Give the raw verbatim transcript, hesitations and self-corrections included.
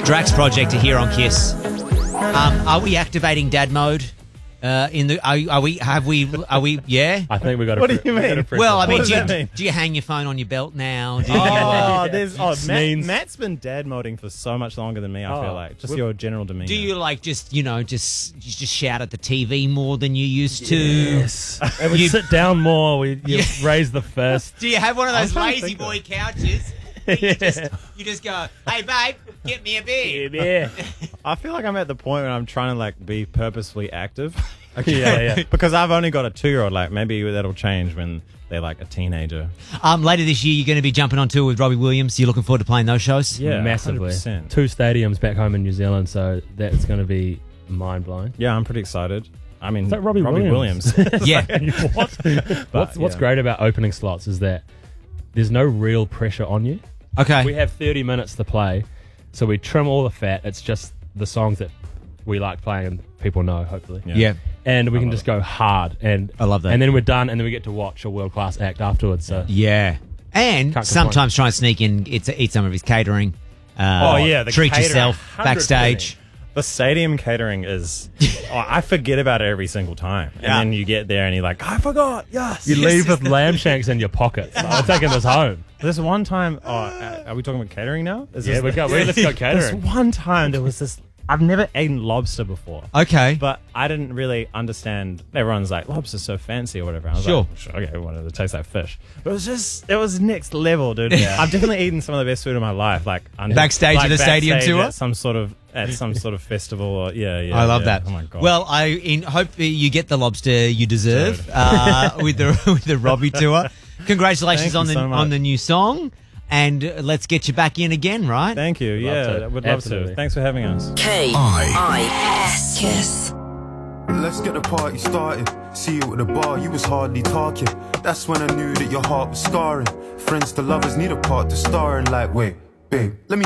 Drax Project are here on Kiss. Um, are we activating dad mode? Uh, in the are, are we have we are we yeah? I think we got. What do you mean? Well, I mean, What do does that you, mean? do you hang your phone on your belt now? Do you, Oh, there's oh Matt, means- Matt's been dad moding for so much longer than me. I feel Oh. like just your general demeanor. do you like just you know just you just shout at the T V more than you used to? Yes. And we You- sit down more. We you Yeah. raise the fist. Do you have one of those trying to lazy think boy of- couches? You just you just go, hey babe, get me a beer. Yeah. I feel like I'm at the point where I'm trying to like be purposefully active. Okay. Yeah, yeah. Because I've only got a two-year-old. Like maybe that'll change when they're like a teenager. Um, later this year, you're going to be jumping on tour with Robbie Williams. You're looking forward to playing those shows? Yeah, Massively. one hundred percent. Two stadiums back home in New Zealand, so that's going to be mind blowing. Yeah, I'm pretty excited. I mean, Is that Robbie Williams? Williams. Yeah. what? what's what's yeah. great about opening slots is that there's no real pressure on you. Okay. We have thirty minutes to play, so we trim all the fat. It's just the songs that we like playing and people know, hopefully. Yeah. Yeah. And we I can love just go hard. And I love that. And then we're done, and then we get to watch a world-class act afterwards. So Yeah. And Can't sometimes try and sneak in, eat, eat some of his catering. Uh, Oh, yeah, the treat catering, yourself one hundred percent. backstage. The stadium catering is. oh, I forget about it every single time, and Yeah. then you get there and you're like, I forgot. Yes. you leave with lamb shanks in your pockets. I'm taking this home. This one time. Oh, uh, are we talking about catering now? Is Yeah, this we the- go. we- Let's go This catering. one time there was this. I've never eaten lobster before. Okay. But I didn't really understand. Everyone's like, lobster's so fancy or whatever. I was Sure. like, sure, okay, wanted to taste like fish. But it was just, it was next level, dude. I've definitely eaten some of the best food of my life. Like under, Backstage like at a stadium backstage tour? at some sort of at some sort of festival. Or, yeah, yeah. I love yeah. that. Oh my god. Well, I in, hope you get the lobster you deserve uh, with the with the Robbie tour. Congratulations Thank on you the so much. on the new song, and uh, let's get you back in again, right? thank you. yeah, to. I would love Absolutely. to. Thanks for having us. K I S Kiss. Let's get the party started. See you at the bar, you was hardly talking. That's when I knew that your heart was scarring. Friends to lovers need a part to star in. Like, wait, babe, let me